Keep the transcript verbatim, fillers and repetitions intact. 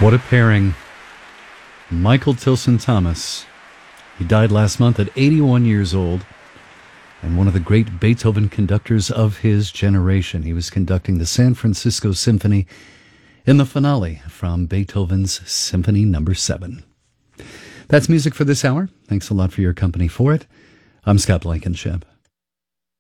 What a pairing. Michael Tilson Thomas. He died last month at eighty-one years old, and one of the great Beethoven conductors of his generation. He was conducting the San Francisco Symphony in the finale from Beethoven's Symphony Number seven. That's music for this hour. Thanks a lot for your company for it. I'm Scott Blankenship.